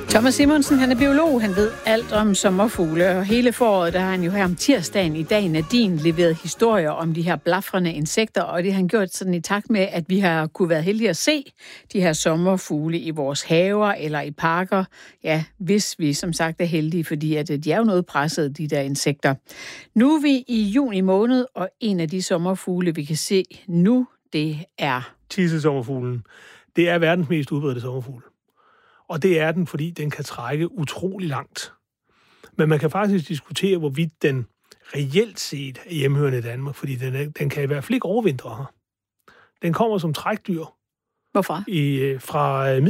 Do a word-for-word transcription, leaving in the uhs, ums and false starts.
Thomas Simonsen, han er biolog, han ved alt om sommerfugle, og hele foråret, der har han jo her om tirsdagen i dag Nadine leveret historier om de her blafrende insekter, og det har han gjort sådan i takt med, at vi har kunne være heldige at se de her sommerfugle i vores haver eller i parker, ja, hvis vi som sagt er heldige, fordi at de er jo noget presset, de der insekter. Nu er vi i juni måned, og en af de sommerfugle, vi kan se nu, det er Tisesommerfuglen. Det er verdens mest udbredte sommerfugl. Og det er den, fordi den kan trække utrolig langt. Men man kan faktisk diskutere, hvorvidt den reelt set er hjemmehørende i Danmark, fordi den, er, den kan i hvert fald ikke overvintre her. Den kommer som trækdyr. Hvorfra? I, fra